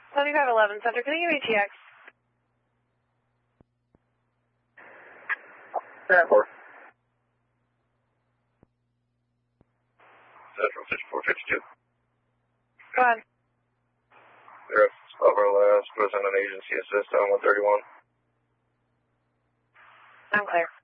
7511 Center, can I give you TX? Airport. Central 6452. Go ahead. The rest of our last was on an agency assist on 131. I'm clear.